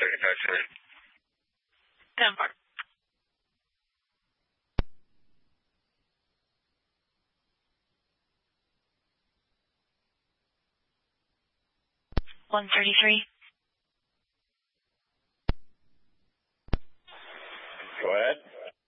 Denver. One 33. Go ahead.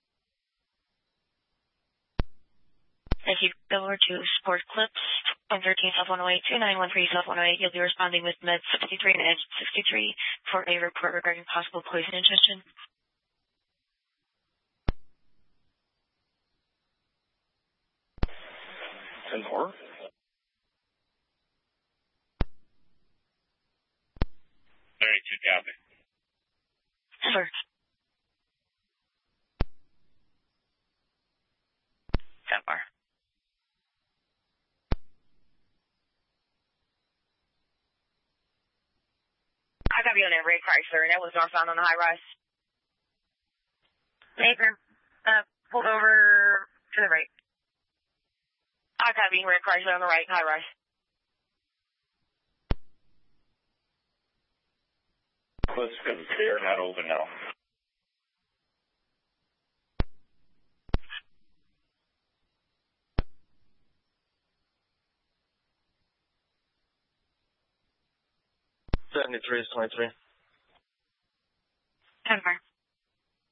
Thank you. Over to Sport Clips. 113 South 108, 2913 South 108. You'll be responding with Med 63 and Edge 63 for a report regarding possible poison ingestion. 10-4. Copy. Sir. Denver. I got to be on that red Chrysler, and that was northbound on the high rise. Nathan, pulled over to the right. I got to be red Chrysler on the right, high rise. Let's go. They're not open now. Is 23. Denver.